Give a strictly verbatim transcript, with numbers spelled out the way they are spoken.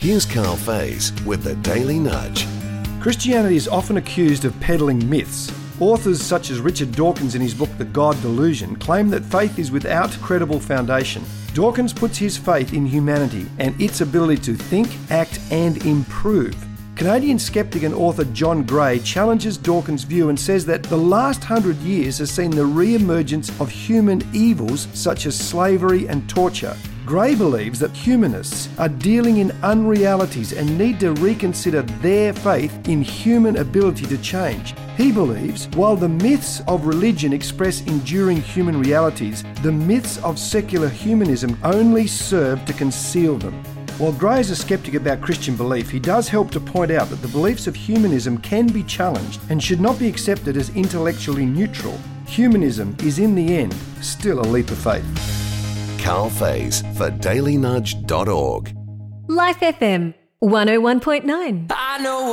Here's Carl Faze with the Daily Nudge. Christianity is often accused of peddling myths. Authors such as Richard Dawkins in his book The God Delusion claim that faith is without credible foundation. Dawkins puts his faith in humanity and its ability to think, act and improve. Canadian skeptic and author John Gray challenges Dawkins' view and says that the last hundred years has seen the re-emergence of human evils such as slavery and torture. Gray believes that humanists are dealing in unrealities and need to reconsider their faith in human ability to change. He believes, while the myths of religion express enduring human realities, the myths of secular humanism only serve to conceal them. While Gray is a skeptic about Christian belief, he does help to point out that the beliefs of humanism can be challenged and should not be accepted as intellectually neutral. Humanism is in the end still a leap of faith. Carl Faze for daily nudge dot org. Life F M one oh one point nine. I know